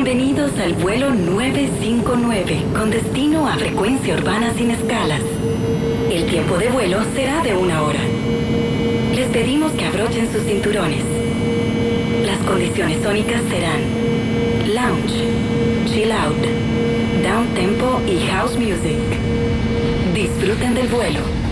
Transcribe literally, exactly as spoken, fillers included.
Bienvenidos al vuelo nueve cinco nueve con destino a frecuencia urbana sin escalas. El tiempo de vuelo será de una hora. Les pedimos que abrochen sus cinturones. Las condiciones sónicas serán lounge, chill out, down tempo y house music. Disfruten del vuelo.